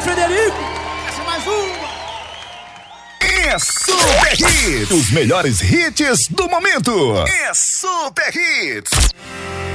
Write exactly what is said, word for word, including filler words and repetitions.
Frederico. Essa é mais uma. É Super Hits. Os melhores hits do momento. É Super Hits.